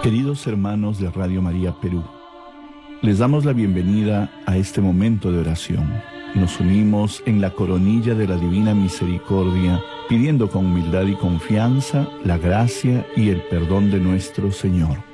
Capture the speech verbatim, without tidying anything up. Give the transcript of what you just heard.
Queridos hermanos de Radio María Perú, les damos la bienvenida a este momento de oración. Nos unimos en la coronilla de la Divina Misericordia, pidiendo con humildad y confianza la gracia y el perdón de nuestro Señor.